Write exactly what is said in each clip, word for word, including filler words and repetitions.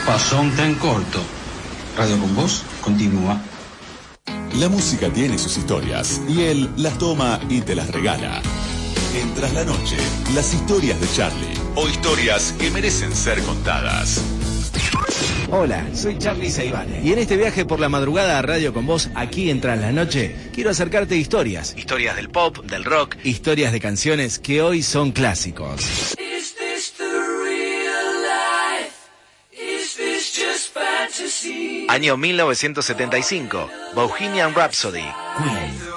pasó un tren corto. Radio con Voz continúa. La música tiene sus historias y él las toma y te las regala. En Tras la Noche, las historias de Charlie o historias que merecen ser contadas. Hola, soy Charlie Saibane y en este viaje por la madrugada a Radio con Voz, aquí en Tras la Noche, quiero acercarte historias. Historias del pop, del rock, historias de canciones que hoy son clásicos. Año mil novecientos setenta y cinco, Bohemian Rhapsody, Queen.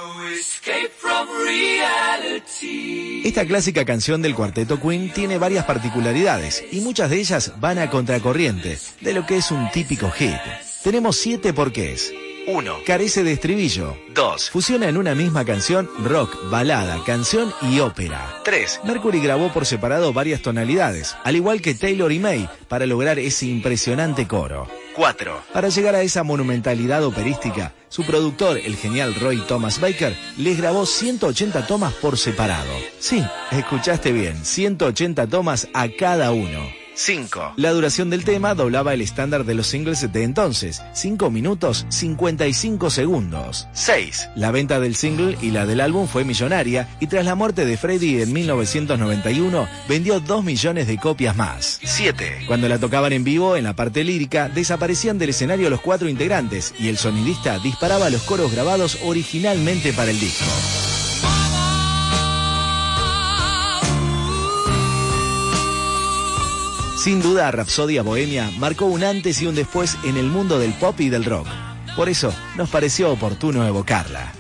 Esta clásica canción del cuarteto Queen tiene varias particularidades y muchas de ellas van a contracorriente de lo que es un típico hit. Tenemos siete porqués. uno. Carece de estribillo. dos. Fusiona en una misma canción rock, balada, canción y ópera. tres. Mercury grabó por separado varias tonalidades, al igual que Taylor y May, para lograr ese impresionante coro. cuatro. Para llegar a esa monumentalidad operística, su productor, el genial Roy Thomas Baker, les grabó ciento ochenta tomas por separado. Sí, escuchaste bien, ciento ochenta tomas a cada uno. cinco. La duración del tema doblaba el estándar de los singles de entonces, cinco minutos cincuenta y cinco segundos. seis. La venta del single y la del álbum fue millonaria y tras la muerte de Freddie en mil novecientos noventa y uno vendió dos millones de copias más. siete. Cuando la tocaban en vivo, en la parte lírica, desaparecían del escenario los cuatro integrantes y el sonidista disparaba los coros grabados originalmente para el disco. Sin duda, Rapsodia Bohemia marcó un antes y un después en el mundo del pop y del rock. Por eso, nos pareció oportuno evocarla.